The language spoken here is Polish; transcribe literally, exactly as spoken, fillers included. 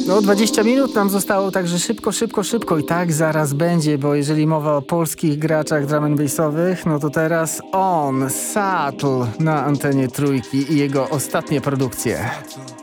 No dwadzieścia minut nam zostało, także szybko, szybko, szybko i tak zaraz będzie, bo jeżeli mowa o polskich graczach drum and bassowych, no to teraz on, Satl na antenie Trójki i jego ostatnie produkcje.